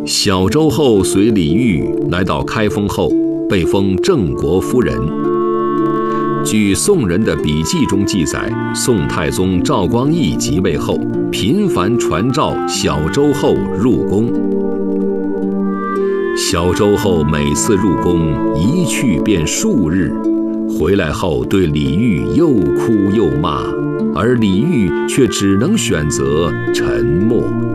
小周后随李煜来到开封后，被封郑国夫人。据宋人的笔记中记载，宋太宗赵光义即位后，频繁传召小周后入宫。小周后每次入宫一去便数日，回来后对李煜又哭又骂，而李煜却只能选择沉默。